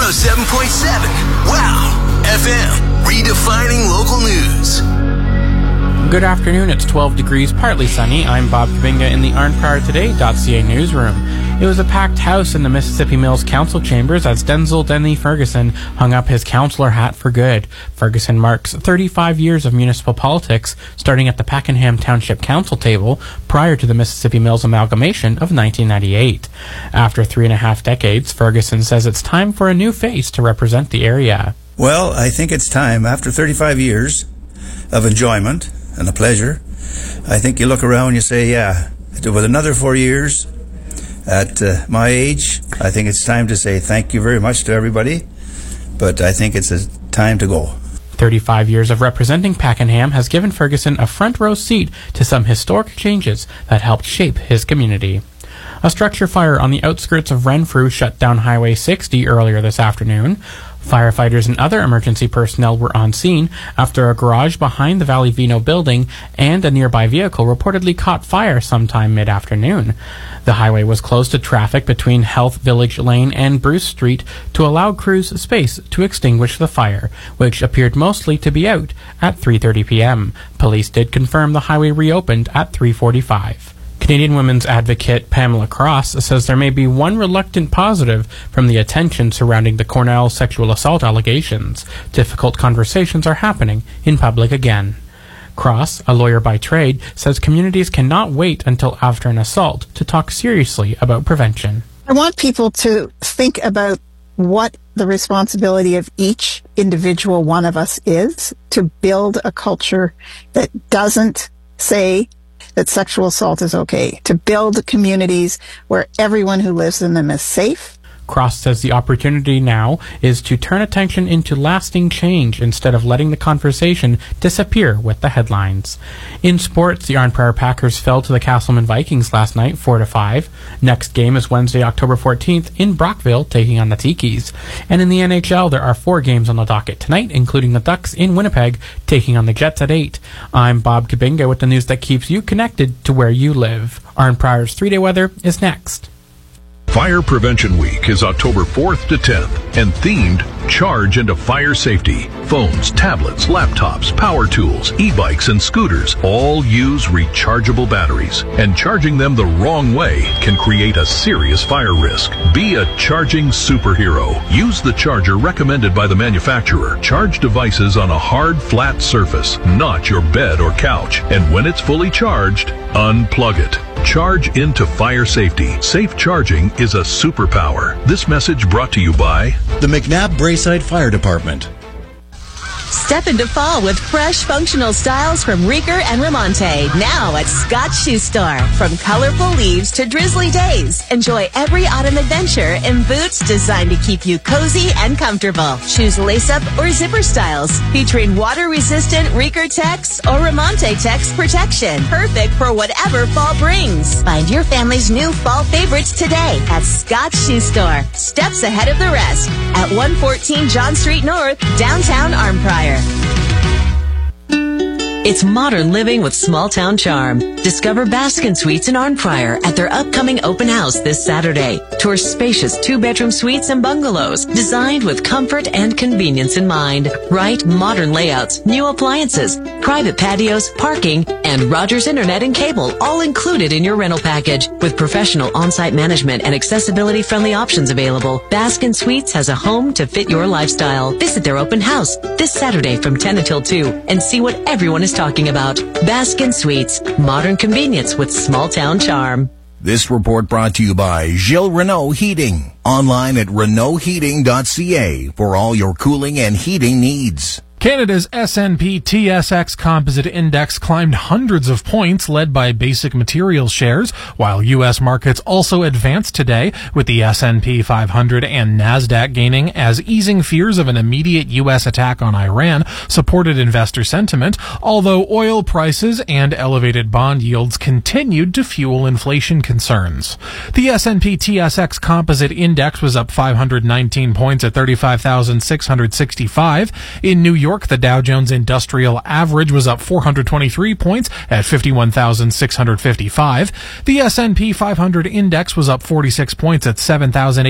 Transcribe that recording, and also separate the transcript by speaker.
Speaker 1: 107.7. Wow. FM. Redefining local news.
Speaker 2: Good afternoon. It's 12 degrees, partly sunny. I'm Bob Kabinga in the ArnpriorToday.ca newsroom. It was a packed house in the Mississippi Mills Council chambers as Denzel Denny Ferguson hung up his councillor hat for good. Ferguson marks 35 years of municipal politics, starting at the Pakenham Township Council table prior to the Mississippi Mills amalgamation of 1998. After 3.5 decades, Ferguson says it's time for a new face to represent the area.
Speaker 3: Well, I think it's time, after 35 years of enjoyment and a pleasure, I think you look around and you say, yeah, with another 4 years at my age, I think it's time to say thank you very much to everybody, but I think it's a time to go.
Speaker 2: 35 years of representing Pakenham has given Ferguson a front row seat to some historic changes that helped shape his community. A structure fire on the outskirts of Renfrew shut down Highway 60 earlier this afternoon. Firefighters and other emergency personnel were on scene after a garage behind the Valley Vino building and a nearby vehicle reportedly caught fire sometime mid-afternoon. The highway was closed to traffic between Health Village Lane and Bruce Street to allow crews space to extinguish the fire, which appeared mostly to be out at 3:30 p.m. Police did confirm the highway reopened at 3:45. Canadian women's advocate Pamela Cross says there may be one reluctant positive from the attention surrounding the Cornell sexual assault allegations. Difficult conversations are happening in public again. Cross, a lawyer by trade, says communities cannot wait until after an assault to talk seriously about prevention.
Speaker 4: I want people to think about what the responsibility of each individual one of us is to build a culture that doesn't say that sexual assault is okay, to build communities where everyone who lives in them is safe.
Speaker 2: Cross says the opportunity now is to turn attention into lasting change instead of letting the conversation disappear with the headlines. In sports, the Arnprior Packers fell to the Castleman Vikings last night, 4-5. Next game is Wednesday, October 14th in Brockville, taking on the Tikis. And in the NHL, there are 4 games on the docket tonight, including the Ducks in Winnipeg, taking on the Jets at 8. I'm Bob Kabinga with the news that keeps you connected to where you live. Arnprior's 3-day weather is next.
Speaker 5: Fire Prevention Week is October 4th to 10th and themed Charge into Fire Safety. Phones, tablets, laptops, power tools, e-bikes, and scooters all use rechargeable batteries, and charging them the wrong way can create a serious fire risk. Be a charging superhero. Use the charger recommended by the manufacturer. Charge devices on a hard, flat surface, not your bed or couch. And when it's fully charged, unplug it. Charge into fire safety. Safe charging is a superpower. This message brought to you by
Speaker 6: the McNabb Braeside Fire Department.
Speaker 7: Step into fall with fresh, functional styles from Rieger and Ramonte. Now at Scott's Shoe Store. From colorful leaves to drizzly days, enjoy every autumn adventure in boots designed to keep you cozy and comfortable. Choose lace-up or zipper styles featuring water-resistant Rieger Tex or Ramonte Tex protection. Perfect for whatever fall brings. Find your family's new fall favorites today at Scott's Shoe Store. Steps ahead of the rest at 114 John Street North, downtown Arnprior.
Speaker 8: It's modern living with small town charm. Discover Baskin Suites in Arnprior at their upcoming open house this Saturday. Tour spacious 2-bedroom suites and bungalows designed with comfort and convenience in mind. Right modern layouts, new appliances, private patios, parking, and Rogers Internet and cable all included in your rental package with professional on-site management and accessibility-friendly options available. Baskin Suites has a home to fit your lifestyle. Visit their open house this Saturday from 10 until 2 and see what everyone is talking about. Baskin Suites, modern convenience with small town charm.
Speaker 9: This report brought to you by Gilles Renault Heating. Online at RenaultHeating.ca for all your cooling and heating needs.
Speaker 10: Canada's S&P TSX Composite Index climbed hundreds of points, led by basic materials shares, while U.S. markets also advanced today, with the S&P 500 and NASDAQ gaining as easing fears of an immediate U.S. attack on Iran supported investor sentiment, although oil prices and elevated bond yields continued to fuel inflation concerns. The S&P TSX Composite Index was up 519 points at 35,665. In New York, the Dow Jones Industrial Average was up 423 points at 51,655. The S&P 500 Index was up 46 points at 7,000.